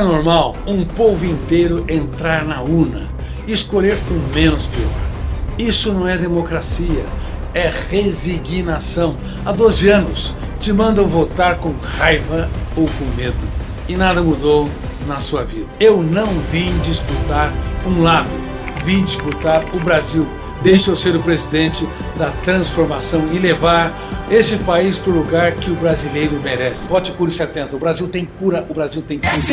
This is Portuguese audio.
normal um povo inteiro entrar na urna e escolher o menos pior. Isso não é democracia, é resignação. Há 12 anos te mandam votar com raiva ou com medo e nada mudou na sua vida. Eu não vim disputar um lado, vim disputar o Brasil. Deixa eu ser o presidente da transformação e levar esse país para o lugar que o brasileiro merece. Vote Cure 70. O Brasil tem cura, o Brasil tem cura.